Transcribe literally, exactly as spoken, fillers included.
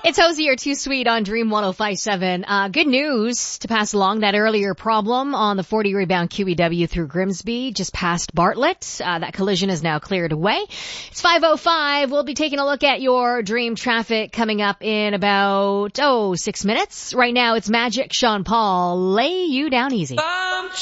It's Hosey or Too Sweet on Dream one oh five point seven. Uh, good news to pass along. That earlier problem on the forty westbound Q E W through Grimsby, just past Bartlett. Uh, that collision is now cleared away. It's five oh five. We'll be taking a look at your Dream traffic coming up in about, oh, six minutes. Right now, it's Magic, Sean Paul. Lay you down easy. I'm